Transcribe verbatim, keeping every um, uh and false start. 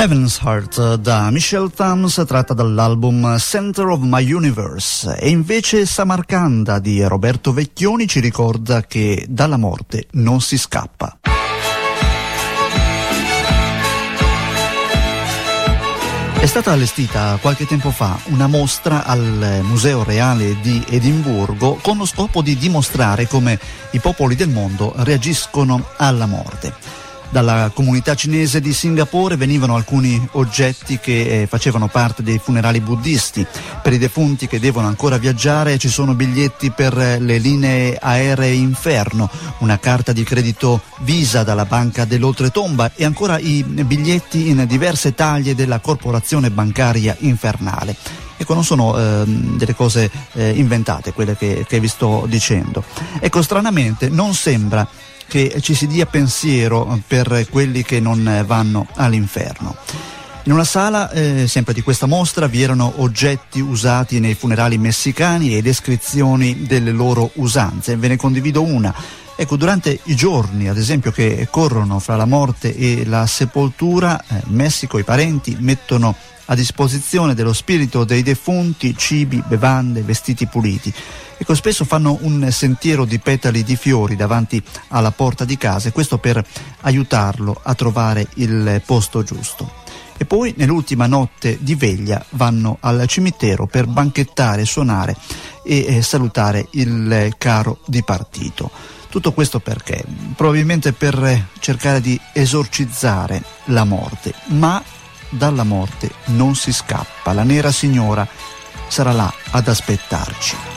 Heaven's Heart da Michel Tams, tratta dall'album Center of My Universe. E invece Samarcanda di Roberto Vecchioni ci ricorda che dalla morte non si scappa. È stata allestita qualche tempo fa una mostra al Museo Reale di Edimburgo con lo scopo di dimostrare come i popoli del mondo reagiscono alla morte. Dalla comunità cinese di Singapore venivano alcuni oggetti che eh, facevano parte dei funerali buddisti. Per i defunti che devono ancora viaggiare ci sono biglietti per eh, le linee aeree Inferno, una carta di credito Visa dalla Banca dell'Oltretomba e ancora i biglietti in diverse taglie della Corporazione Bancaria Infernale. Ecco, non sono eh, delle cose eh, inventate quelle che, che vi sto dicendo. Ecco, stranamente non sembra che ci si dia pensiero per quelli che non vanno all'inferno. In una sala, eh, sempre di questa mostra, vi erano oggetti usati nei funerali messicani e descrizioni delle loro usanze. Ve ne condivido una. Ecco, durante i giorni, ad esempio, che corrono fra la morte e la sepoltura, eh, in Messico i parenti mettono a disposizione dello spirito dei defunti cibi, bevande, vestiti puliti. Ecco, spesso fanno un sentiero di petali di fiori davanti alla porta di casa, e questo per aiutarlo a trovare il posto giusto. E poi nell'ultima notte di veglia vanno al cimitero per banchettare, suonare e eh, salutare il caro dipartito. Tutto questo perché? Probabilmente per cercare di esorcizzare la morte, ma dalla morte non si scappa. La Nera Signora sarà là ad aspettarci.